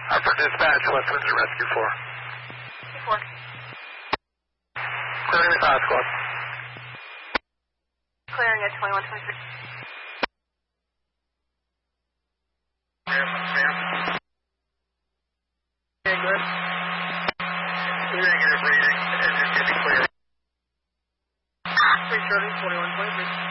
For dispatch, West Windsor Rescue 4. 4. Clearing the Fast Club. Clearing at 2123. Okay, good. Clearing and breathing. Engine should be clear. 3 Charlie, 2123.